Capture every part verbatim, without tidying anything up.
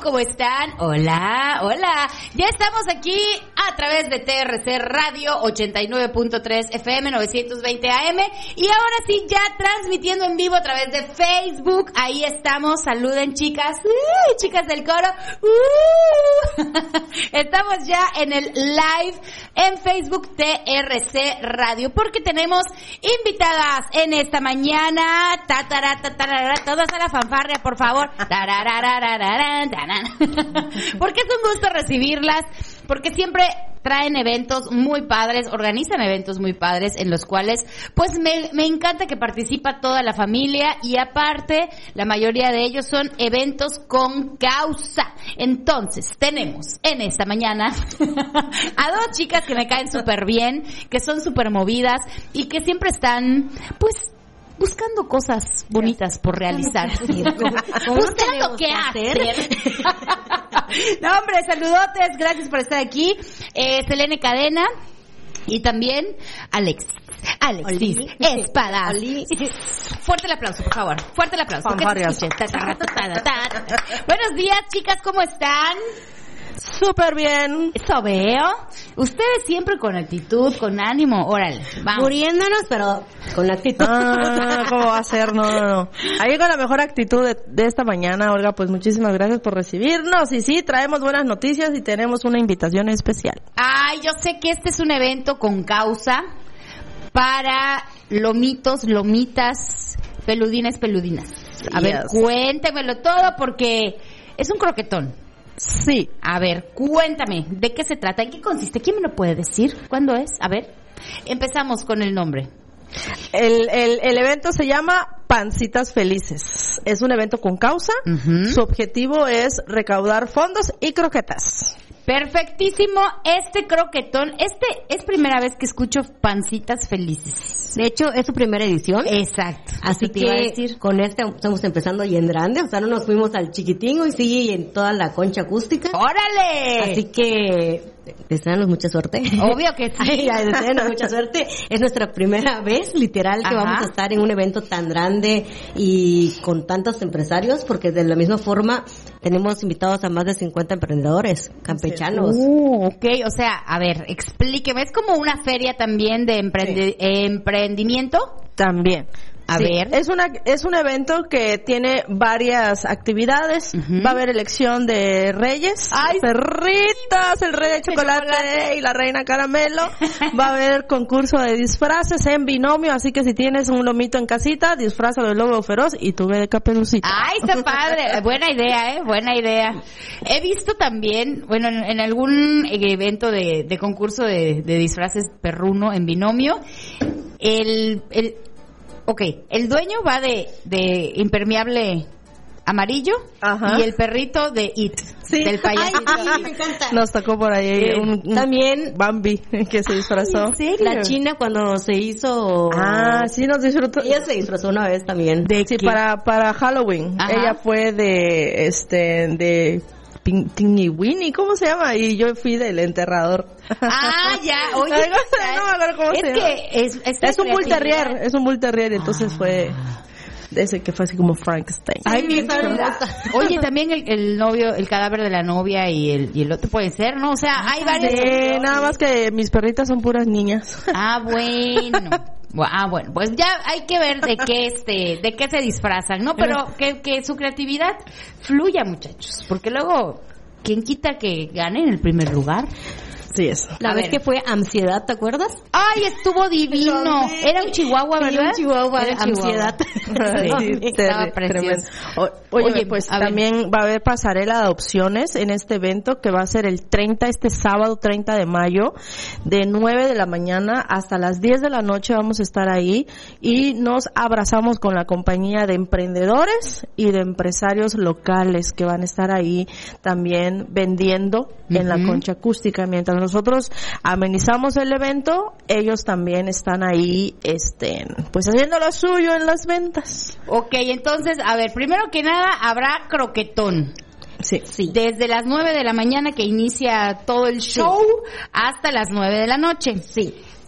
¿cómo están? Hola, hola. Ya estamos aquí a través de T R C Radio ochenta y nueve punto tres F M, novecientos veinte A M. Y ahora sí, ya transmitiendo en vivo a través de Facebook. Ahí estamos. Saluden, chicas. Uh, chicas del coro. Uh. Estamos ya en el live en Facebook T R C Radio porque tenemos invitadas en esta mañana. Tatara, tatara, todas a la fanfarria, por favor. Porque es un gusto recibirlas, porque siempre traen eventos muy padres, organizan eventos muy padres en los cuales pues me, me encanta que participa toda la familia y aparte la mayoría de ellos son eventos con causa. Entonces tenemos en esta mañana a dos chicas que me caen súper bien, que son súper movidas y que siempre están pues buscando cosas bonitas por realizar. Buscando qué hacer. No, hombre, saludotes, gracias por estar aquí. Eh, Selene Cadena y también Alex. Alexis Espadas. Fuerte el aplauso, por favor. Fuerte el aplauso. Buenos días, chicas, ¿cómo están? Súper bien. Eso veo. Ustedes siempre con actitud, con ánimo. Órale, vamos. Muriéndonos, pero con actitud. No, no, no, ¿cómo va a ser? No, no, no. Ahí con la mejor actitud de, de esta mañana, Olga, pues muchísimas gracias por recibirnos. Y sí, traemos buenas noticias y tenemos una invitación especial. Ay, yo sé que este es un evento con causa para lomitos, lomitas, peludines, peludinas. A yes. ver, cuéntemelo todo porque es un croquetón. Sí. A ver, cuéntame, ¿de qué se trata? ¿En qué consiste? ¿Quién me lo puede decir? ¿Cuándo es? A ver, empezamos con el nombre. El, el, el evento se llama Pancitas Felices. Es un evento con causa. Uh-huh. Su objetivo es recaudar fondos y croquetas. Perfectísimo, este croquetón, este es primera vez que escucho Pancitas Felices. De hecho, es su primera edición. Exacto. Así que decir. Con este estamos empezando y en grande, o sea, no nos fuimos al chiquitín y sigue en toda la concha acústica. ¡Órale! Así que deseanos mucha suerte. Obvio que sí. Deseanos mucha suerte. Es nuestra primera vez, literal, que Ajá. vamos a estar en un evento tan grande y con tantos empresarios, porque de la misma forma tenemos invitados a más de cincuenta emprendedores campechanos. Uh, ok, o sea, a ver, explíqueme, ¿es como una feria también de emprende- sí. emprendimiento? También. A sí, ver. Es una es un evento que tiene varias actividades. Uh-huh. Va a haber elección de reyes, Ay, perritas, sí. el rey de chocolate, chocolate y la reina caramelo. Va a haber concurso de disfraces en binomio, así que si tienes un lomito en casita, disfraza del lobo feroz y tú ve de Caperucita. Ay, está padre. Buena idea, eh, buena idea. He visto también, bueno, en, en algún evento de, de concurso de, de disfraces perruno en binomio, el el Ok, el dueño va de, de impermeable amarillo. Ajá. Y el perrito de It, sí. del payasito. Ay, sí, me encanta. Nos tocó por ahí eh, un, un también Bambi que se disfrazó. ¿En serio? La china cuando se hizo... Ah, sí, nos disfrutó. Ella se disfrazó una vez también. De sí, para, para Halloween. Ajá. Ella fue de, este, de... Tingy Winnie, ¿cómo se llama? Y yo fui del enterrador. Ah, ya, oye. no, no me acuerdo cómo es se llama. Que es, es, es un bull terrier, es un bull terrier, entonces ah. fue de ese que fue así como Frankenstein. Ay, mi Oye, también el, el novio, el cadáver de la novia y el y el otro puede ser, ¿no? O sea, hay varias. Sí, nada más que mis perritas son puras niñas. Ah, bueno. Ah, bueno, pues ya hay que ver de qué este, de qué se disfrazan, ¿no? Pero que, que su creatividad fluya, muchachos, porque luego, ¿quién quita que ganen el primer lugar? Sí, eso. La A vez ver. que fue Ansiedad, ¿te acuerdas? Ay, estuvo divino. Era un chihuahua, ¿verdad? Era un chihuahua, Era Ansiedad. Sí, estaba precioso. O, oye, oye, pues también ver. va a haber pasarela de adopciones en este evento que va a ser el treinta, este sábado treinta de mayo, de nueve de la mañana hasta las diez de la noche vamos a estar ahí y nos abrazamos con la compañía de emprendedores y de empresarios locales que van a estar ahí también vendiendo uh-huh. en la concha acústica. Mientras nosotros amenizamos el evento, ellos también están ahí, este, pues haciendo lo suyo en las ventas. Ok, entonces, a ver, primero que nada, habrá croquetón. Sí. sí. Desde las nueve de la mañana que inicia todo el show sí. hasta las nueve de la noche. Sí.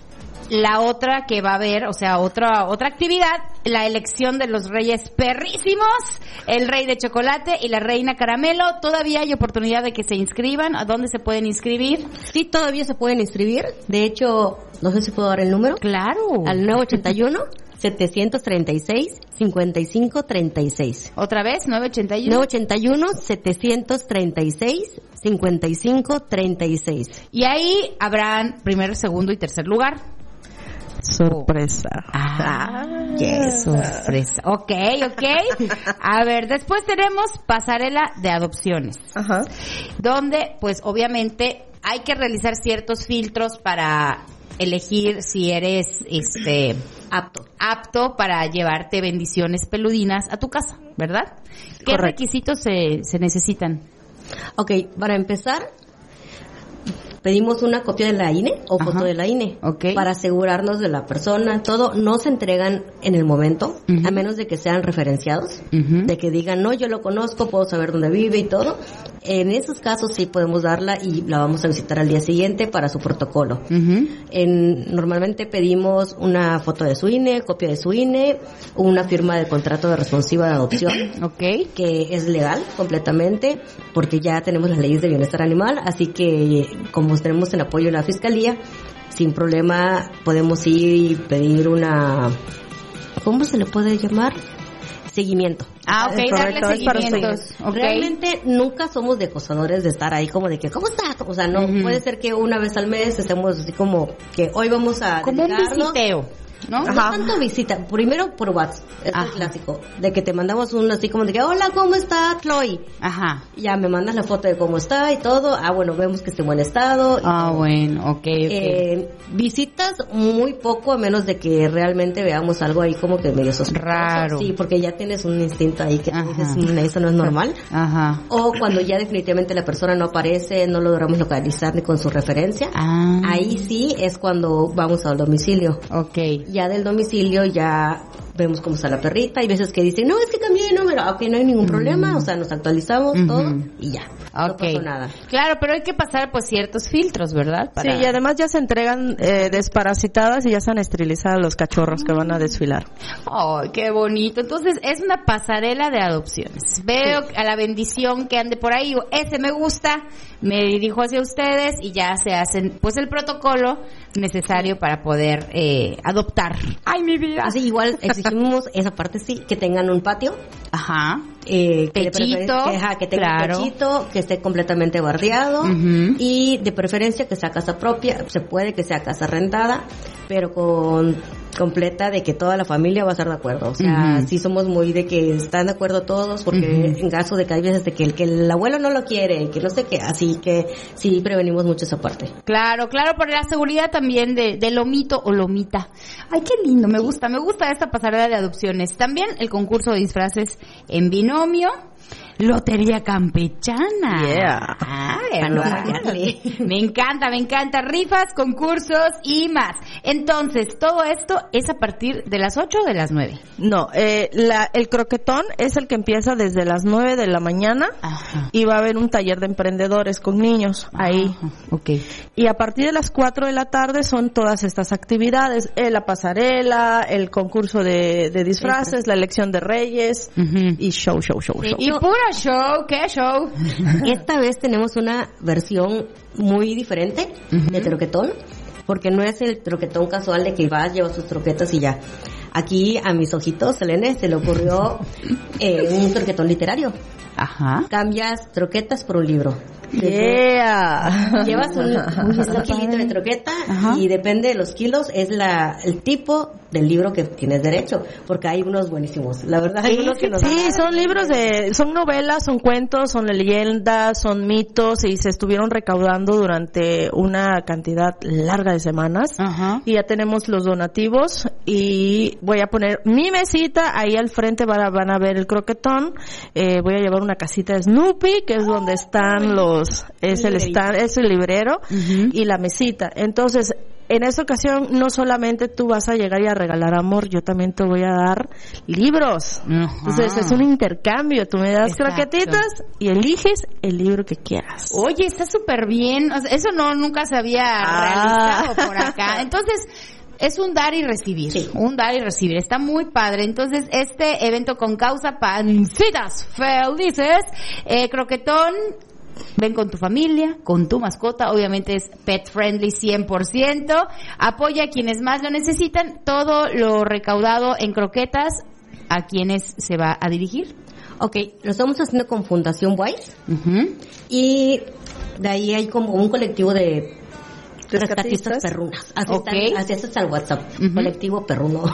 la otra que va a haber, o sea, otra otra actividad, la elección de los reyes perrísimos, el rey de chocolate y la reina caramelo. Todavía hay oportunidad de que se inscriban. ¿A dónde se pueden inscribir? Sí, todavía se pueden inscribir. De hecho, no sé si puedo dar el número. Claro. Al nueve ochenta y uno, setecientos treinta y seis, cincuenta y cinco treinta y seis. ¿Otra vez? nueve ochenta y uno. nueve ochenta y uno, setecientos treinta y seis, cincuenta y cinco treinta y seis. Y ahí habrán primero, segundo y tercer lugar. Sorpresa. Ah, yes, sorpresa. Ok, ok. A ver, después tenemos pasarela de adopciones. Ajá. Donde, pues, obviamente, hay que realizar ciertos filtros para elegir si eres, este, apto. apto para llevarte bendiciones peludinas a tu casa, ¿verdad? ¿Qué Correcto. requisitos se, se necesitan? Ok, para empezar, pedimos una copia de la I N E o Ajá. foto de la I N E Ok. para asegurarnos de la persona. Todo no se entregan en el momento, Ujú. a menos de que sean referenciados, Ujú. de que digan, no, yo lo conozco, puedo saber dónde vive y todo. En esos casos sí podemos darla y la vamos a visitar al día siguiente para su protocolo. Ujú. En, normalmente pedimos una foto de su I N E, copia de su I N E, una firma de contrato de responsiva de adopción, Ok. que es legal completamente, porque ya tenemos las leyes de bienestar animal, así que como tenemos el apoyo de la Fiscalía, sin problema podemos ir y pedir una, ¿cómo se le puede llamar? Seguimiento. Ah, ok, Es correcto, darle es para seguimientos. Ok. Realmente nunca somos de acosadores de estar ahí como de que, ¿cómo está? O sea, no, Ujú. puede ser que una vez al mes estemos así como que hoy vamos a Como un dedicarnos. visiteo, ¿no? No tanto visita, primero por WhatsApp, es el Ajá. clásico, de que te mandamos un así como de que, hola, ¿cómo está Chloe? Ajá. Ya me mandas la foto de cómo está y todo, ah, bueno, vemos que esté en buen estado. y Ah, todo. bueno, ok, ok. Eh, visitas muy poco, a menos de que realmente veamos algo ahí como que medio sospechoso. Raro. Sí, porque ya tienes un instinto ahí que te Ajá. dices, "Mm, eso no es normal. Ajá. O cuando ya definitivamente la persona no aparece, no logramos localizar ni con su referencia. Ah. Ahí sí es cuando vamos al domicilio. Ok. Ya del domicilio ya vemos cómo está la perrita. Hay veces que dicen, no, es que cambié de número. Ok, no hay ningún problema. O sea, nos actualizamos Ujú. todo y ya. No Ok. pasó nada. Claro, pero hay que pasar pues ciertos filtros, ¿verdad? Sí, y además ya se entregan eh, desparasitadas y ya están esterilizadas los cachorros que van a desfilar. ¡Ay, qué bonito! Entonces, es una pasarela de adopciones. Veo a la bendición que ande por ahí, digo, ese me gusta, me dirijo hacia ustedes y ya se hacen, pues, el protocolo necesario para poder eh, adoptar. ¡Ay, mi vida! Así igual exigimos esa parte sí, que tengan un patio. Ajá. Eh, que de Techito, preferencia- que, ajá, que tenga claro. un techito, que esté completamente bardeado Ujú. y de preferencia que sea casa propia, se puede que sea casa rentada, pero con completa de que toda la familia va a estar de acuerdo. O sea, Ujú. sí somos muy de que están de acuerdo todos, porque Ujú. en caso de que hay veces de que el, que el abuelo no lo quiere, que no sé qué, así que sí prevenimos mucho esa parte. Claro, claro, por la seguridad también de, de lomito o lomita. Ay, qué lindo, me gusta, me gusta esta pasarela de adopciones. También el concurso de disfraces en binomio. Lotería campechana. Yeah. Ay, Para no hermano. fallarle. Me encanta, me encanta. Rifas, concursos y más. Entonces, todo esto es a partir de las ocho o de las nueve. No, eh, la, el croquetón es el que empieza desde las nueve de la mañana Ajá. y va a haber un taller de emprendedores con niños ahí. Ajá, ok. Y a partir de las cuatro de la tarde son todas estas actividades, eh, la pasarela, el concurso de, de disfraces, la elección de reyes Ujú. y show, show, show, show. Y pura show, ¿qué show? Esta vez tenemos una versión muy diferente de troquetón, porque no es el troquetón casual de que vas, llevas tus troquetas y ya. Aquí a mis ojitos, Selene, se le ocurrió eh, un troquetón literario. Ajá. Cambias troquetas por un libro. Yeah. Llevas un, un kilito de troqueta Ajá. y depende de los kilos es la el tipo del libro que tienes derecho, porque hay unos buenísimos. La verdad hay unos que nos Sí, son libros de, son novelas, son cuentos, son leyendas, son mitos y se estuvieron recaudando durante una cantidad larga de semanas. Ajá. Y ya tenemos los donativos y voy a poner mi mesita, ahí al frente van a, van a ver el croquetón, eh, voy a llevar una casita de Snoopy, que es donde están los, es el stand, es el librero, Ujú. y la mesita. Entonces, en esta ocasión no solamente tú vas a llegar y a regalar amor, yo también te voy a dar libros. Ajá. Entonces es un intercambio, tú me das Exacto. croquetitas y eliges el libro que quieras. Oye, está súper bien. O sea, eso no nunca se había Ah. realizado por acá. Entonces, es un dar y recibir, sí. un dar y recibir, está muy padre. Entonces, este evento con causa pancitas felices, eh, croquetón, ven con tu familia, con tu mascota, obviamente es pet friendly cien por ciento, apoya a quienes más lo necesitan, todo lo recaudado en croquetas, ¿a quienes se va a dirigir? Ok, lo estamos haciendo con Fundación Wise, uh-huh. y de ahí hay como un colectivo de rescatistas perrunas. Así, okay. está, así está el WhatsApp, uh-huh. colectivo perruno.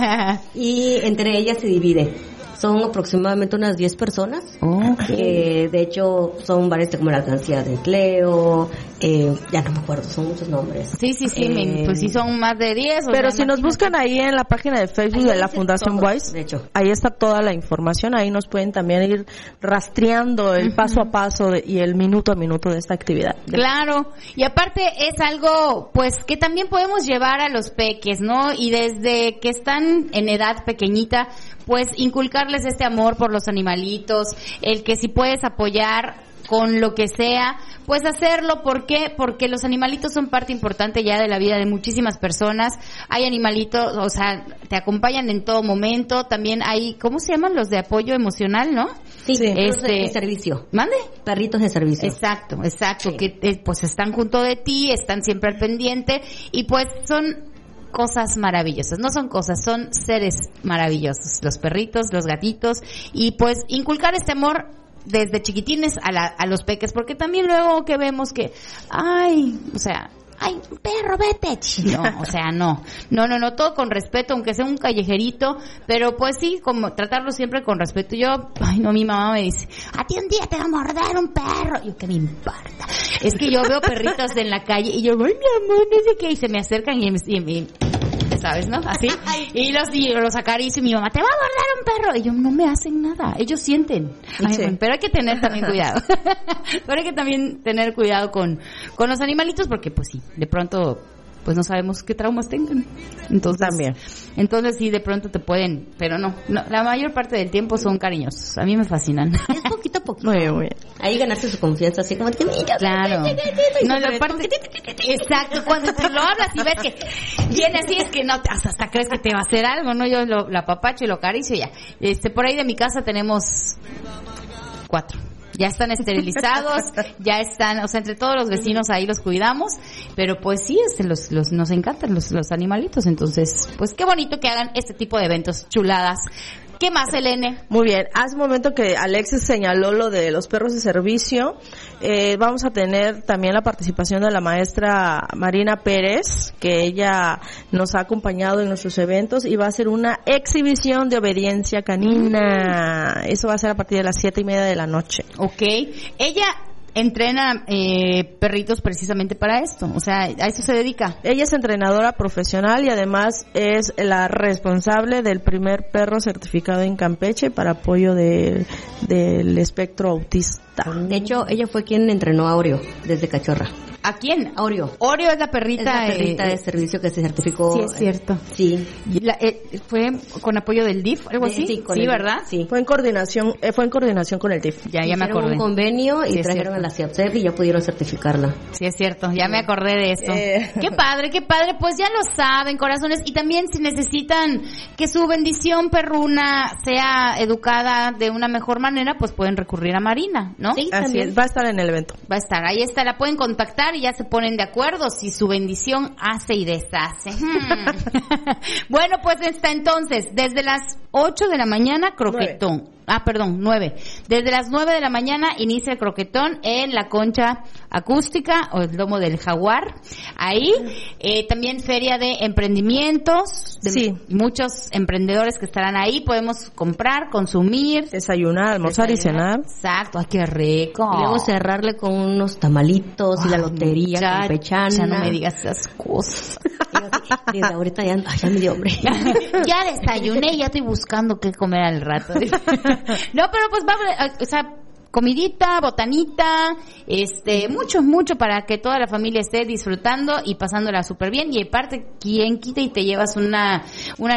Y entre ellas se divide. Son aproximadamente unas diez personas, okay. que de hecho son varias como la alcancía de empleo, eh, ya no me acuerdo, son muchos nombres. Sí, sí, sí, eh, pues sí son más de diez. Pero si nos buscan ahí en la página de Facebook de la Fundación Wise, de hecho, ahí está toda la información, ahí nos pueden también ir rastreando el uh-huh. paso a paso de, y el minuto a minuto de esta actividad. Claro, y aparte es algo pues que también podemos llevar a los peques, ¿no? Y desde que están en edad pequeñita, pues inculcarles este amor por los animalitos, el que si puedes apoyar con lo que sea, pues hacerlo. ¿Por qué? Porque los animalitos son parte importante ya de la vida de muchísimas personas. Hay animalitos, o sea, te acompañan en todo momento. También hay, ¿cómo se llaman los de apoyo emocional, no? Sí, sí. Este, de servicio. ¿Mande? Perritos de servicio. Exacto, exacto, sí. que eh, pues están junto de ti, están siempre al pendiente y pues son cosas maravillosas, no son cosas, son seres maravillosos, los perritos, los gatitos, y pues inculcar este amor desde chiquitines a, la, a los peques, porque también luego que vemos que, ay, o sea, ay, perro, vete. No, o sea, no. No, no, no, todo con respeto, aunque sea un callejerito, pero pues sí, como tratarlo siempre con respeto. Yo, ay, no, mi mamá me dice, a ti un día te va a morder un perro. Yo, ¿qué me importa? Es que yo veo perritos en la calle y yo, ay, mi amor, no sé qué, y se me acercan y me... Y me ¿sabes, no? Así. Y los, y los acaricio y mi mamá, te va a morder un perro. Y yo, no me hacen nada. Ellos sienten. Ay, sí. Bueno, pero hay que tener también cuidado. Pero hay que también tener cuidado con, con los animalitos porque, pues sí, de pronto, pues no sabemos qué traumas tengan. Entonces, también. Entonces sí, de pronto te pueden, pero no, no, la mayor parte del tiempo son cariñosos. A mí me fascinan. Es poquito a poquito. Muy bien, muy bien. Ahí ganarse su confianza, así como que mira. Claro. No, la parte, exacto, cuando tú lo hablas y ves que viene así, es que no, hasta, hasta crees que te va a hacer algo, ¿no? Yo lo, la apapacho y lo acaricio y ya. Este, por ahí de mi casa tenemos cuatro. Ya están esterilizados, ya están, o sea, entre todos los vecinos ahí los cuidamos, pero pues sí, este, los, los, nos encantan los, los animalitos, entonces, pues qué bonito que hagan este tipo de eventos, chuladas. ¿Qué más, Elene? Muy bien, hace un momento que Alexis señaló lo de los perros de servicio, eh, vamos a tener también la participación de la maestra Marina Pérez, que ella nos ha acompañado en nuestros eventos y va a hacer una exhibición de obediencia canina. Eso va a ser a partir de las siete y media de la noche. Ok, ella entrena eh, perritos precisamente para esto, o sea, a eso se dedica. Ella es entrenadora profesional y además es la responsable del primer perro certificado en Campeche para apoyo de, del espectro autista. De hecho, ella fue quien entrenó a Oreo desde cachorra. ¿A quién? A Oreo. Oreo es la perrita, es la perrita eh, de servicio que se certificó. Sí, es cierto. Eh, sí. La, eh, ¿Fue con apoyo del D I F, algo así? Sí, con sí el, ¿verdad? Sí. Fue en coordinación, eh, fue en coordinación con el D I F. Ya, ya me acordé. un convenio y sí, trajeron a la C I A P S E P y ya pudieron certificarla. Sí, es cierto. Ya me acordé de esto. Eh. Qué padre, qué padre. Pues ya lo saben, corazones. Y también si necesitan que su bendición perruna sea educada de una mejor manera, pues pueden recurrir a Marina, ¿no? Sí, así también. es. Va a estar en el evento. Va a estar, ahí está, la pueden contactar y ya se ponen de acuerdo si su bendición hace y deshace. Hmm. Bueno, pues está entonces, desde las ocho de la mañana, croquetón. Nueve. Ah, perdón, nueve. Desde las nueve de la mañana inicia el croquetón en la concha acústica o el lomo del jaguar. Ahí, eh, también feria de emprendimientos. De sí. Muchos emprendedores que estarán ahí. Podemos comprar, consumir. Desayunar, almorzar desayunar. y cenar. Exacto, ay, qué rico. Y luego cerrarle con unos tamalitos ay, y la lotería campechana. Ya no me digas esas cosas. Desde ahorita ya, ay, ya me dio hambre. Ya desayuné y ya estoy buscando qué comer al rato. No, pero pues vamos, o sea, comidita, botanita, este, mucho, mucho para que toda la familia esté disfrutando y pasándola súper bien. Y aparte, quien quita y te llevas una, una